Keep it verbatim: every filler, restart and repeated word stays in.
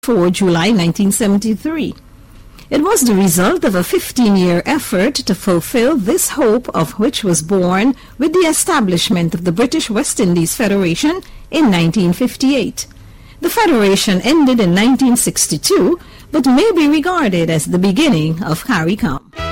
four July nineteen seventy-three. It was the result of a fifteen-year effort to fulfill this hope, of which was born with the establishment of the British West Indies Federation in nineteen fifty-eight. The federation ended in nineteen sixty-two, but may be regarded as the beginning of CARICOM.